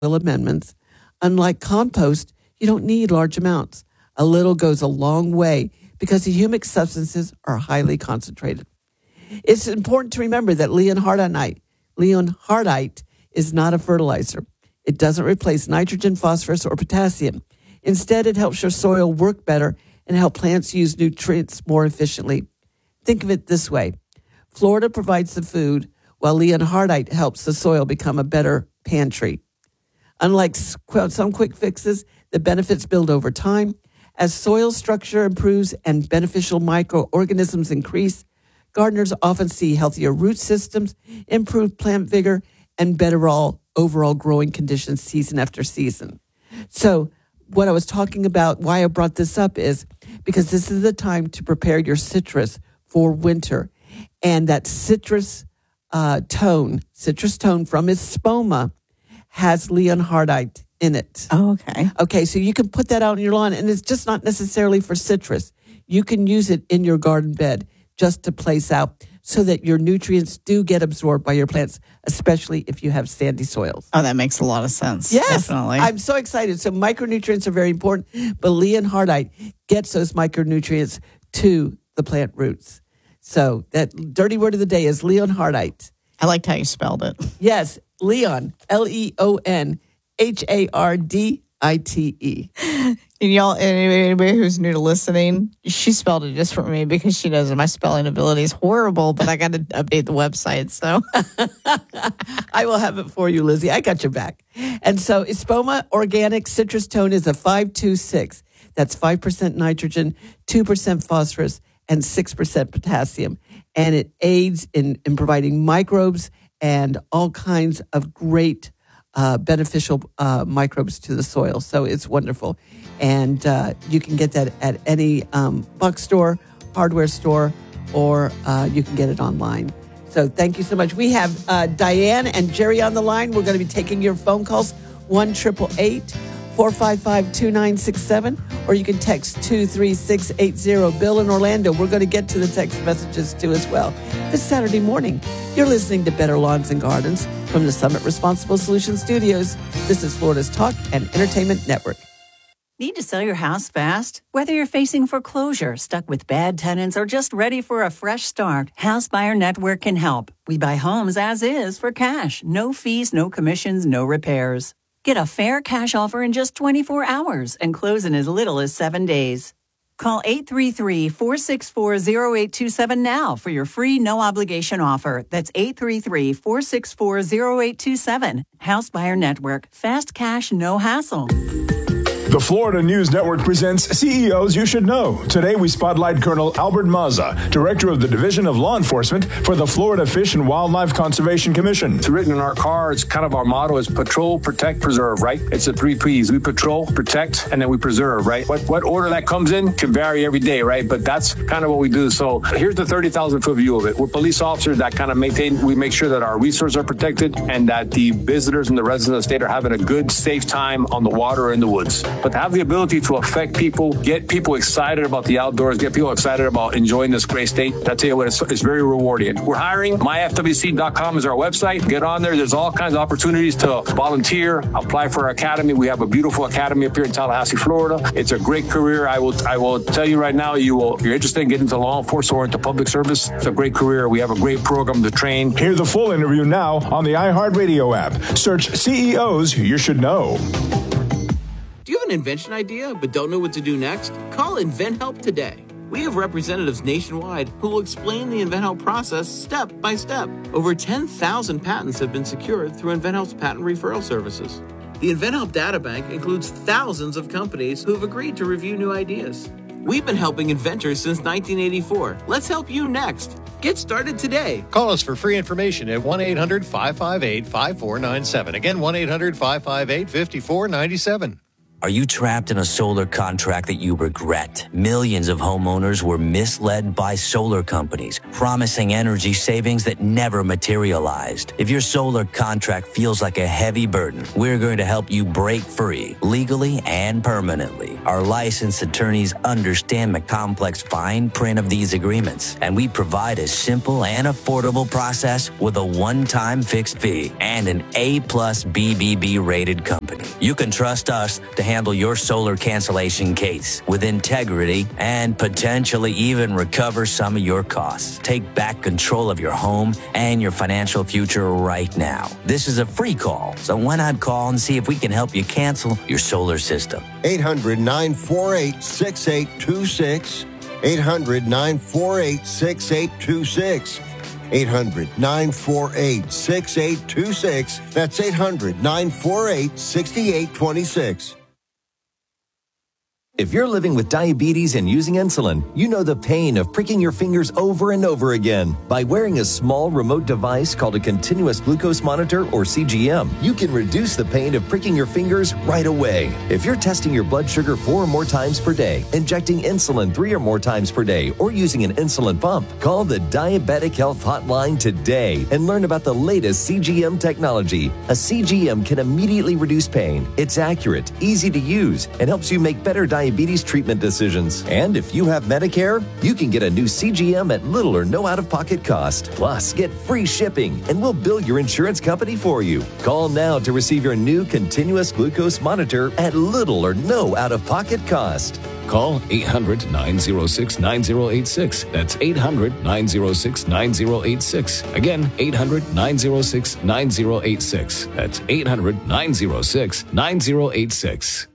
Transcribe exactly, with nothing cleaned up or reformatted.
amendments. Unlike compost, you don't need large amounts. A little goes a long way because the humic substances are highly concentrated. It's important to remember that leonhardite, leonhardite is not a fertilizer. It doesn't replace nitrogen, phosphorus, or potassium. Instead, it helps your soil work better and help plants use nutrients more efficiently. Think of it this way. Florida provides the food, while leonhardite helps the soil become a better pantry. Unlike some quick fixes, the benefits build over time. As soil structure improves and beneficial microorganisms increase, gardeners often see healthier root systems, improved plant vigor, and better all overall growing conditions season after season. So what I was talking about, why I brought this up is because this is the time to prepare your citrus for winter. And that citrus uh, tone, citrus tone from its spoma has leonhardite in it. Oh, okay. Okay, so you can put that out on your lawn, and it's just not necessarily for citrus. You can use it in your garden bed just to place out so that your nutrients do get absorbed by your plants, especially if you have sandy soils. Oh, that makes a lot of sense. Yes, definitely. I'm so excited. So micronutrients are very important, but leonhardite gets those micronutrients to the plant roots. So that dirty word of the day is leonhardite. I liked how you spelled it. Yes, Leon, L E O N H A R D I T E. And y'all, anybody who's new to listening, she spelled it just for me because she knows that my spelling ability is horrible, but I got to update the website, so. I will have it for you, Lizzie. I got your back. And so Espoma Organic Citrus Tone is a five two six. That's five percent nitrogen, two percent phosphorus, and six percent potassium. And it aids in, in providing microbes and all kinds of great uh, beneficial uh, microbes to the soil. So it's wonderful. And uh, you can get that at any um, box store, hardware store, or uh, you can get it online. So thank you so much. We have uh, Diane and Jerry on the line. We're going to be taking your phone calls, one eight eight eight, four five five, two nine six seven, or you can text two three six eight zero. Bill in Orlando, we're going to get to the text messages too as well. This Saturday morning, you're listening to Better Lawns and Gardens from the Summit Responsible Solutions Studios. This is Florida's Talk and Entertainment Network. Need to sell your house fast? Whether you're facing foreclosure, stuck with bad tenants, or just ready for a fresh start, House Buyer Network can help. We buy homes as is for cash. No fees, no commissions, no repairs. Get a fair cash offer in just twenty-four hours and close in as little as seven days. Call eight three three, four six four, zero eight two seven now for your free no-obligation offer. That's eight three three, four six four, zero eight two seven. House Buyer Network. Fast cash, no hassle. The Florida News Network presents C E Os You Should Know. Today we spotlight Colonel Albert Mazza, Director of the Division of Law Enforcement for the Florida Fish and Wildlife Conservation Commission. It's written in our car. It's kind of our motto is patrol, protect, preserve, right? It's the three P's. We patrol, protect, and then we preserve, right? What what order that comes in can vary every day, right? But that's kind of what we do. So here's the thirty thousand foot view of it. We're police officers that kind of maintain, we make sure that our resources are protected and that the visitors and the residents of the state are having a good, safe time on the water or in the woods. But to have the ability to affect people, get people excited about the outdoors, get people excited about enjoying this great state, I tell you what, it's, it's very rewarding. We're hiring. my f w c dot com is our website. Get on there. There's all kinds of opportunities to volunteer, apply for our academy. We have a beautiful academy up here in Tallahassee, Florida. It's a great career. I will I will tell you right now, you will, if you're interested in getting into law enforcement or into public service, it's a great career. We have a great program to train. Hear the full interview now on the iHeartRadio app. Search C E Os You Should Know. Do you have an invention idea but don't know what to do next? Call InventHelp today. We have representatives nationwide who will explain the InventHelp process step by step. Over ten thousand patents have been secured through InventHelp's patent referral services. The InventHelp Databank includes thousands of companies who have agreed to review new ideas. We've been helping inventors since nineteen eighty-four. Let's help you next. Get started today. Call us for free information at one eight hundred, five five eight, five four nine seven. Again, one eight hundred, five five eight, five four nine seven. Are you trapped in a solar contract that you regret? Millions of homeowners were misled by solar companies, promising energy savings that never materialized. If your solar contract feels like a heavy burden, we're going to help you break free, legally and permanently. Our licensed attorneys understand the complex fine print of these agreements, and we provide a simple and affordable process with a one-time fixed fee and an A-plus B B B rated company. You can trust us to handle your solar cancellation case with integrity and potentially even recover some of your costs. Take back control of your home and your financial future right now. This is a free call, so why not call and see if we can help you cancel your solar system? eight hundred, nine four eight, six eight two six. eight hundred, nine four eight, six eight two six. eight hundred, nine four eight, six eight two six. That's eight hundred, nine four eight, six eight two six. If you're living with diabetes and using insulin, you know the pain of pricking your fingers over and over again. By wearing a small remote device called a continuous glucose monitor, or C G M, you can reduce the pain of pricking your fingers right away. If you're testing your blood sugar four or more times per day, injecting insulin three or more times per day, or using an insulin pump, call the Diabetic Health Hotline today and learn about the latest C G M technology. A C G M can immediately reduce pain. It's accurate, easy to use, and helps you make better diabetes diabetes treatment decisions. And if you have Medicare, you can get a new C G M at little or no out-of-pocket cost. Plus, get free shipping, and we'll bill your insurance company for you. Call now to receive your new continuous glucose monitor at little or no out-of-pocket cost. Call eight hundred, nine oh six, nine oh eight six. That's eight hundred, nine oh six, nine oh eight six. Again, eight hundred, nine oh six, nine oh eight six. That's eight hundred, nine oh six, nine oh eight six.